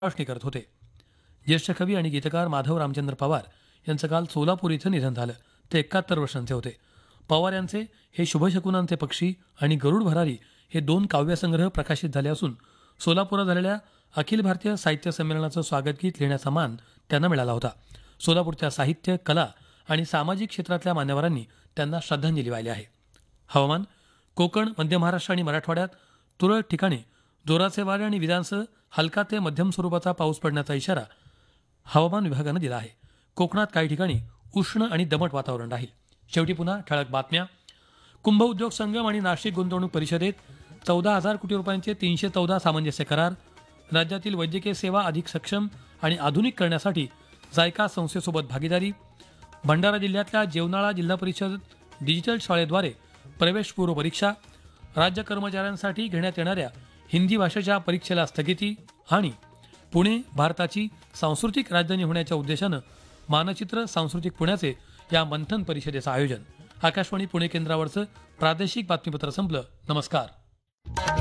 भाषणी करत होते. ज्येष्ठ कवी आणि गीतकार माधव रामचंद्र पवार यांचं काल सोलापूर इथं निधन झालं. ते 71 वर्षांचे होते. पवार यांचे हे शुभशकुनांचे पक्षी आणि गरुड भरारी हे 2 काव्यसंग्रह प्रकाशित झाले असून सोलापुरात झालेल्या अखिल भारतीय साहित्य संमेलनाचं स्वागत गीत लिहिण्याचा मान त्यांना मिळाला होता. सोलापूरच्या साहित्य, कला आणि सामाजिक क्षेत्रातल्या मान्यवरांनी त्यांना श्रद्धांजली वाहिली आहे. हवामान. कोकण, मध्य महाराष्ट्र आणि मराठवाड्यात तुरळक ठिकाणी जोराचे वारे आणि विजांसह हलका ते मध्यम स्वरूपाचा पाऊस पडण्याचा इशारा हवामान विभागानं दिला आहे. कोकणात काही ठिकाणी उष्ण आणि दमट वातावरण राहील. शेवटी पुन्हा ठळक बातम्या. कुंभ उद्योग संगम आणि नाशिक गुंतवणूक परिषदेत 14,000 कोटी रुपयांचे 314 सामंजस्य करार. राज्यातील वैद्यकीय सेवा अधिक सक्षम आणि आधुनिक करण्यासाठी जायका संस्थेसोबत भागीदारी. भंडारा जिल्ह्यातल्या जेवनाळा जिल्हा परिषद डिजिटल शाळेद्वारे प्रवेशपूर्व परीक्षा. राज्य कर्मचाऱ्यांसाठी घेण्यात येणाऱ्या हिंदी भाषेच्या परीक्षेला स्थगिती. आणि पुणे भारताची सांस्कृतिक राजधानी होण्याच्या उद्देशानं मानचित्र सांस्कृतिक पुण्याचे या मंथन परिषदेचं आयोजन. आकाशवाणी पुणे केंद्रावरचं प्रादेशिक बातमीपत्र संपलं. नमस्कार.